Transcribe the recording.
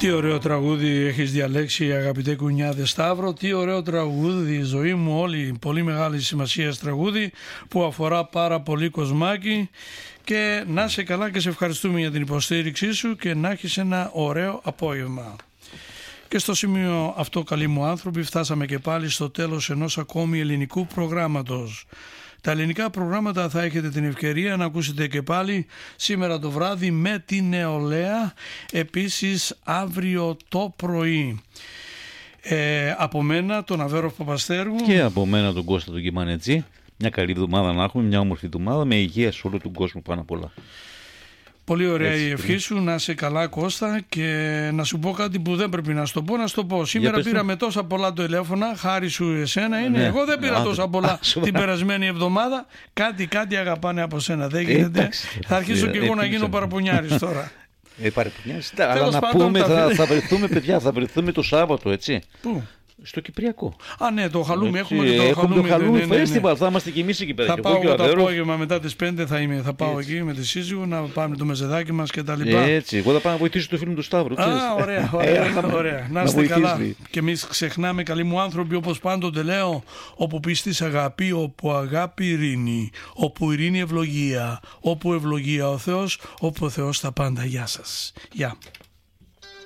Τι ωραίο τραγούδι έχεις διαλέξει, αγαπητέ Κουνιάδε Σταύρο. Τι ωραίο τραγούδι, η ζωή μου όλη, πολύ μεγάλη σημασία τραγούδι που αφορά πάρα πολύ κοσμάκι. Και να είσαι καλά και σε ευχαριστούμε για την υποστήριξή σου και να έχεις ένα ωραίο απόγευμα. Και στο σημείο αυτό, καλοί μου άνθρωποι, φτάσαμε και πάλι στο τέλος ενός ακόμη ελληνικού προγράμματος. Τα ελληνικά προγράμματα θα έχετε την ευκαιρία να ακούσετε και πάλι σήμερα το βράδυ με τη νεολαία, επίσης αύριο το πρωί. Από μένα τον Αβέρο Παπαστέργου και από μένα τον Κώστα τον Κιμανετζή. Μια καλή εβδομάδα να έχουμε, μια όμορφη εβδομάδα με υγεία σε όλο τον κόσμο πάνω απ' όλα. Πολύ ωραία η ευχή σου, να είσαι καλά Κώστα, και να σου πω κάτι που δεν πρέπει να σου το πω, να σου το πω. Σήμερα πήραμε τόσα πολλά τηλέφωνα, χάρη σου εσένα είναι. Ναι. Εγώ δεν πήρα τόσα πολλά την περασμένη εβδομάδα. Κάτι αγαπάνε από σένα, δεν γίνεται. Θα αρχίσω και εγώ να γίνω παραπονιάρης τώρα. Παραπονιάρης, αλλά να πούμε θα βρεθούμε παιδιά, θα βρεθούμε το Σάββατο, έτσι. Πού? Στο Κυπριακό. Α, ναι, το χαλούμι. Έχουμε και το χαλούμι φεστιβάλ. Θα είμαστε κι εμείς εκεί πέρα. Θα πάω το απόγευμα μετά τις 5 θα πάω εκεί με τη σύζυγο να πάμε το μεζεδάκι μας και τα λοιπά. Έτσι, εγώ θα πάω να βοηθήσω το φίλο μου του Σταύρου. Α, ωραία. Να είστε καλά. Και εμείς ξεχνάμε, καλοί μου άνθρωποι, όπως πάντοτε λέω, όπου πίστης αγάπη, όπου αγάπη ειρήνη, όπου ειρήνη ευλογία, όπου ευλογία ο Θεός, όπου ο Θεός τα πάντα. Γεια σας. Γεια.